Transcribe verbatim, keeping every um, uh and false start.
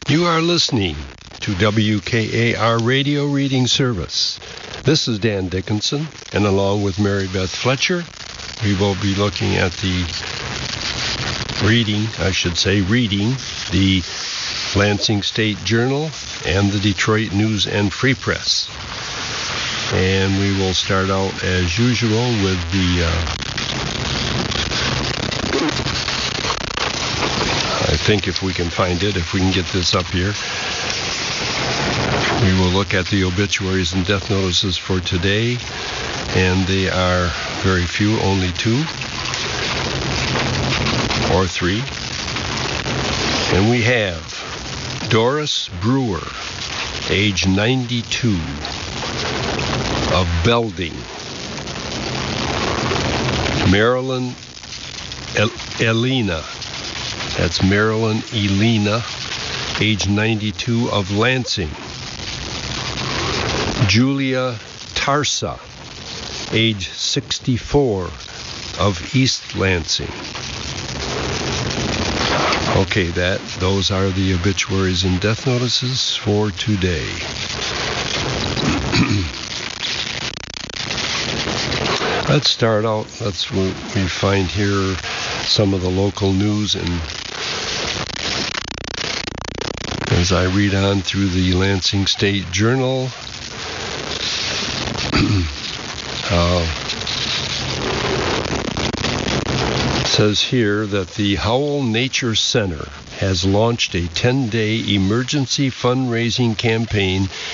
You are listening to W K A R Radio Reading Service. This is Dan Dickinson, and along with Mary Beth Fletcher, we will be looking at the reading, I should say, reading the Lansing State Journal and the Detroit News and Free Press. And we will start out, as usual, with the... Uh, I think if we can find it, if we can get this up here, we will look at the obituaries and death notices for today, and they are very few, only two or three. And we have Doris Brewer, age ninety-two, of Belding. Marilyn El- Elena, that's Marilyn Elena, age ninety-two, of Lansing. Julia Tarsa, age sixty-four, of East Lansing. Okay, that those are the obituaries and death notices for today. Let's start out. Let's we find here some of the local news, and as I read on through the Lansing State Journal, uh, it says here that the Howell Nature Center has launched a ten-day emergency fundraising campaign